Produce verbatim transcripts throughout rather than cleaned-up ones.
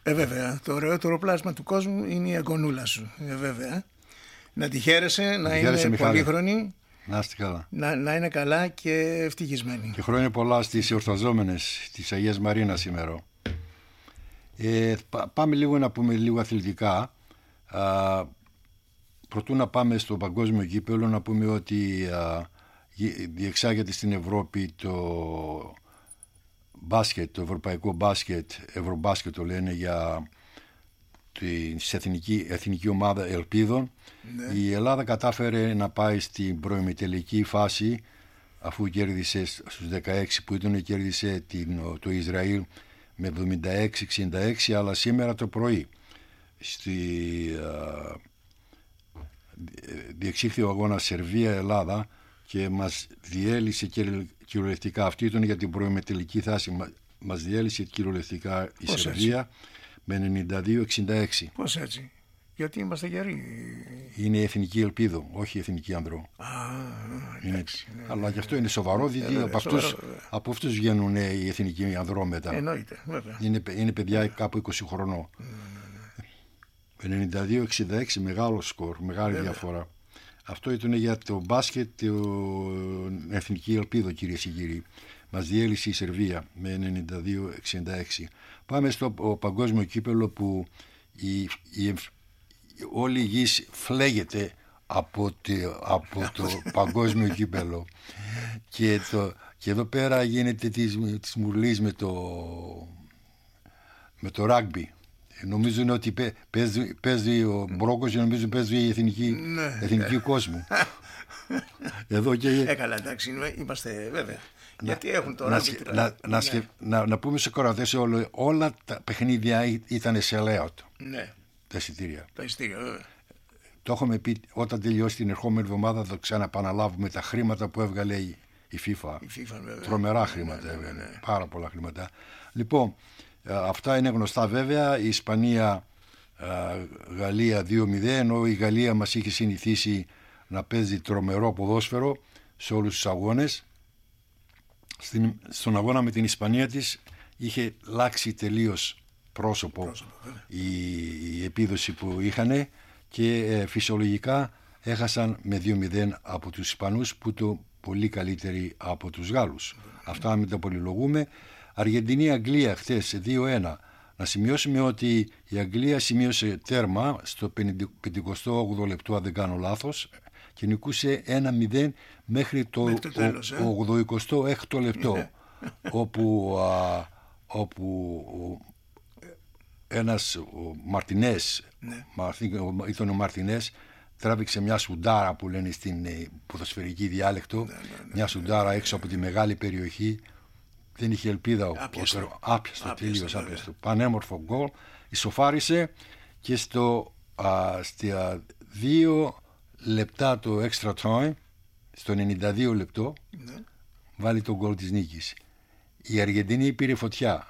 Ε, βέβαια. Το ωραιότερο πλάσμα του κόσμου είναι η αγωνούλα σου. Ε, βέβαια. Να τη χαίρεσαι, να, να είναι πολύχρονη. Να είστε καλά. Να, να είναι καλά και ευτυχισμένη. Και χρόνια πολλά στις εορταζόμενες της Αγίας Μαρίνας σήμερα. Ε, πάμε λίγο να πούμε λίγο αθλητικά. Α, προτού να πάμε στο παγκόσμιο κύπελλο, να πούμε ότι α, διεξάγεται στην Ευρώπη το μπάσκετ, το ευρωπαϊκό μπάσκετ, ευρωμπάσκετ το λένε, για την εθνική, εθνική ομάδα Ελπίδων. Ναι. Η Ελλάδα κατάφερε να πάει στην προημιτελική φάση, αφού κέρδισε στους δεκαέξι που ήταν, κέρδισε την, το Ισραήλ με εβδομήντα έξι εξήντα έξι, αλλά σήμερα το πρωί στη, α, διεξήχθη ο αγώνας Σερβία-Ελλάδα και μας διέλυσε κυριολεκτικά. Αυτή ήταν για την προημιτελική φάση. Μας διέλυσε κυριολεκτικά η Πώς Σερβία έτσι? Με ενενήντα δύο εξήντα έξι. Πώς έτσι? Γιατί είμαστε γεροί. Είναι η εθνική Ελπίδο, όχι η εθνική Ανδρό. Α, είναι, εντάξει, ναι, αλλά γι' αυτό είναι σοβαρό, διότι ε, από, αυτούς, από αυτούς βγαίνουν οι εθνικοί Ανδρό μετά. Εννοείται, βέβαια. Είναι, είναι παιδιά κάπου είκοσι χρονών. Ναι, ναι, ναι. ενενήντα δύο εξήντα έξι, μεγάλο σκορ, μεγάλη βέβαια. Διαφορά. Αυτό ήταν για το μπάσκετ, την εθνική Ελπίδο, κυρίες και κύριοι. Μας διέλυσε η Σερβία με ενενήντα δύο εξήντα έξι. Πάμε στο παγκόσμιο κύπελλο που η, η, όλη η γης φλέγεται από, τη, από το παγκόσμιο κύπελλο. Και, το, και εδώ πέρα γίνεται της, της μουρλής με το, με το ράγκμπι. Νομίζουν ότι παίζει, παίζει ο Μπρόκος και νομίζουν παίζει η εθνική, ναι, εθνική κόσμο. Εδώ και... Ε, καλά, εντάξει, είμαστε βέβαια. Γιατί έχουν τώρα... Να, να, να, ναι. να, να πούμε σε κοραδές, όλα, όλα τα παιχνίδια ήταν σε layout. Ναι. Τα εισιτήρια. Τα εισιτήρια, βέβαια. Το έχουμε πει, όταν τελειώσει την ερχόμενη εβδομάδα θα ξαναπαναλάβουμε τα χρήματα που έβγαλε η FIFA. Η FIFA, βέβαια. Τρομερά χρήματα, ναι, ναι, ναι, ναι. Πάρα πολλά χρήματα. Λοιπόν, αυτά είναι γνωστά βέβαια. Η Ισπανία, Γαλλία δύο μηδέν, ενώ η Γαλλία μας είχε συνηθίσει να παίζει τρομερό ποδόσφαιρο σε όλους τους αγώνες. Στην, στον αγώνα με την Ισπανία της είχε λάξει τελείως πρόσωπο, πρόσωπο η, η επίδοση που είχαν και ε, φυσιολογικά έχασαν με δύο μηδέν από τους Ισπανούς, που το πολύ καλύτεροι από τους Γάλλους. Mm. Αυτά μην τα πολυλογούμε. Αργεντινή-Αγγλία χθες δύο ένα. Να σημειώσουμε ότι η Αγγλία σημείωσε τέρμα στο πενηκοστό όγδοο λεπτό, αν δεν κάνω λάθος, και νικούσε ένα μηδέν μέχρι το, μέχρι το τέλος, ε? ογδοηκοστό έκτο λεπτό, όπου, α, όπου ένας ο Μαρτινές, ναι. ήταν ο Μαρτινές, τράβηξε μια σουντάρα που λένε στην ποδοσφαιρική διάλεκτο, ναι, ναι, ναι, μια σουντάρα έξω από τη μεγάλη περιοχή. Δεν είχε ελπίδα ο άπιαστο, άπιαστο, τελείως άπιαστο. Πανέμορφο γκολ, ισοφάρισε και στο α, στα δύο λεπτά το extra time, στο ενενήντα δύο λεπτό, ναι. βάλει τον γκολ της νίκης. Η Αργεντινή πήρε φωτιά.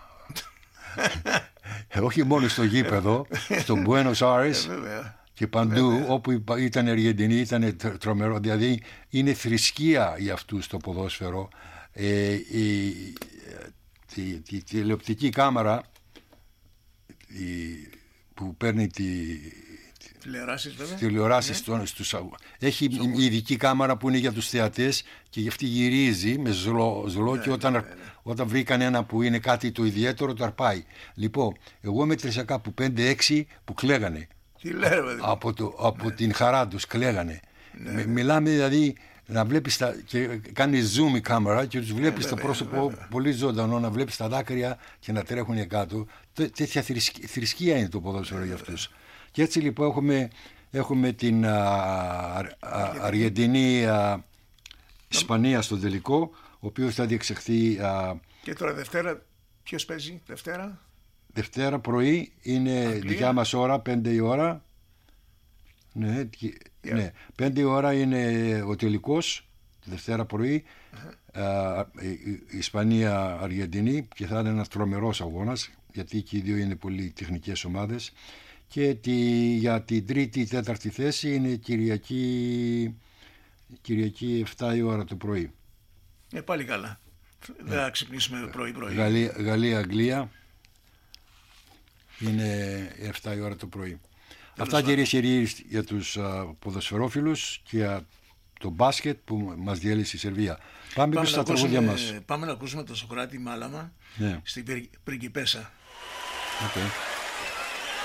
Όχι μόνο στο γήπεδο, στο Buenos Aires και παντού, βέβαια. Όπου ήταν Αργεντινή ήταν τρομερό. Δηλαδή είναι θρησκεία για αυτούς το ποδόσφαιρο. Ε, η, τη, τη, τη τηλεοπτική κάμερα η, που παίρνει τη τηλεοράσεις, βέβαια. Τηλεοράσεις, ναι. στους, έχει Ζω. ειδική κάμερα που είναι για τους θεατές και γι' αυτή γυρίζει με ζλό, ζλό ναι, και όταν, ναι, ναι. όταν βρει κανένα που είναι κάτι το ιδιαίτερο το αρπάει. Λοιπόν, εγώ μέτρησα κάπου πέντε έξι που κλαίγανε. Τι λέω, δηλαδή. Από, το, από ναι. την χαρά τους κλαίγανε. Ναι. Με, μιλάμε δηλαδή να βλέπεις τα, και κάνει zoom η κάμερα και τους βλέπεις ναι, το πρόσωπο βέβαια. Πολύ ζωντανό, να βλέπεις τα δάκρυα και να τρέχουν κάτω. Τέτοια θρησκεία, θρησκεία είναι το ποδόσφαιρο για αυτούς. Και έτσι λοιπόν έχουμε, έχουμε την α, α, Αργεντινή α, Ισπανία στο τελικό, ο οποίος θα διεξαχθεί. Α, και τώρα Δευτέρα, ποιος παίζει Δευτέρα? Δευτέρα πρωί είναι Αγγλία. Δικιά μας ώρα, πέντε η ώρα. Ναι, yeah. ναι, πέντε η ώρα είναι ο τελικός, τη Δευτέρα πρωί, uh-huh. α, η Ισπανία-Αργεντινή, και θα είναι ένας τρομερός αγώνας, γιατί και οι δύο είναι πολύ τεχνικές ομάδες. Και τη, για την τρίτη ή τέταρτη θέση είναι Κυριακή, Κυριακή επτά η ώρα το πρωί. Ε, πάλι καλά. Δεν θα ξυπνήσουμε πρωί-πρωί. Γαλλία-Αγγλία. είναι εφτά η ώρα το πρωί. Αυτά, κυρίες και κύριοι, για τους uh, ποδοσφαιρόφιλους και για το μπάσκετ που μας διέλυσε η Σερβία. Πάμε, πάμε στα τραγούδια μας. Πάμε να ακούσουμε το Σοκράτη Μάλαμα, ναι, στην Πριγκιπέσα. Okay.